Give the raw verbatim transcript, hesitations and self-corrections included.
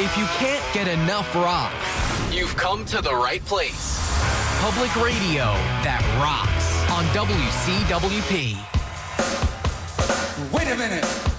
If you can't get enough rock, you've come to the right place. Public radio that rocks on W C W P. Wait a minute.